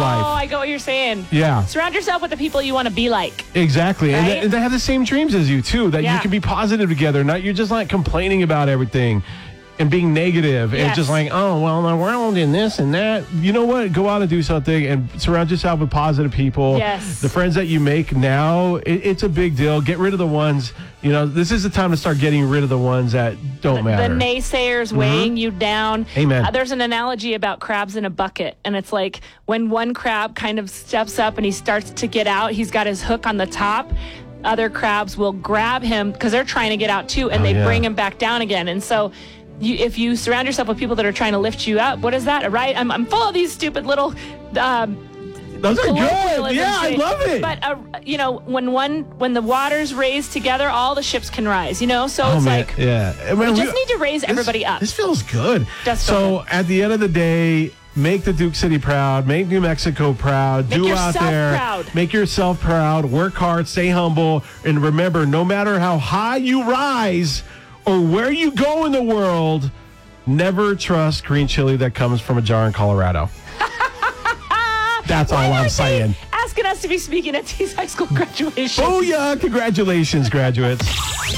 life. I get what you're saying. Yeah. Surround yourself with the people you want to be like. Exactly. Right? And they have the same dreams as you, too, that you Yeah. can be positive together. You're just like complaining about everything and being negative and Yes. just like, oh, well, the world and this and that. You know what? Go out and do something and surround yourself with positive people. Yes. The friends that you make now, it's a big deal. Get rid of the ones, this is the time to start getting rid of the ones that don't matter. The naysayers weighing you down. Amen. There's an analogy about crabs in a bucket, and it's like when one crab kind of steps up and he starts to get out, he's got his hook on the top. Other crabs will grab him because they're trying to get out too, and they bring him back down again. And so if you surround yourself with people that are trying to lift you up, what is that, right? I'm full of these stupid little... Those are good. Yeah, I love it. But when the waters raise together, all the ships can rise. So it's like we just need to raise everybody up. This feels good. Does feel so good. at the end of the day, make the Duke City proud. Make New Mexico proud. Make Do out yourself there. proud. Make yourself proud. Work hard. Stay humble. And remember, no matter how high you rise or where you go in the world, never trust green chili that comes from a jar in Colorado. That's all I'm saying. Asking us to be speaking at these high school graduations. Booyah! Congratulations, graduates.